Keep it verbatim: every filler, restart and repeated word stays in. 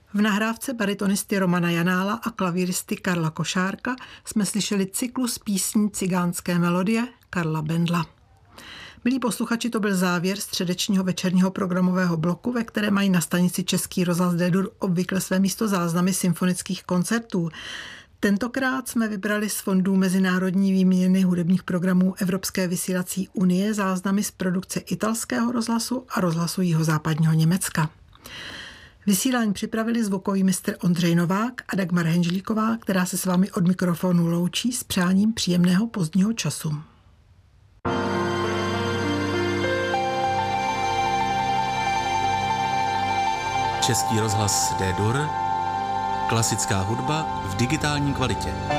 V nahrávce baritonisty Romana Janála a klavíristy Karla Košárka jsme slyšeli cyklus písní Cigánské melodie Karla Bendla. Milí posluchači, to byl závěr středečního večerního programového bloku, ve které mají na stanici Český rozhlas D-dur obvykle své místo záznamy symfonických koncertů. Tentokrát jsme vybrali z fondů mezinárodní výměny hudebních programů Evropské vysílací unie záznamy z produkce italského rozhlasu a rozhlasu jihozápadního Německa. Vysílání připravili zvukový mistr Ondřej Novák a Dagmar Henžlíková, která se s vámi od mikrofonu loučí s přáním příjemného pozdního času. Český rozhlas D-dur, klasická hudba v digitální kvalitě.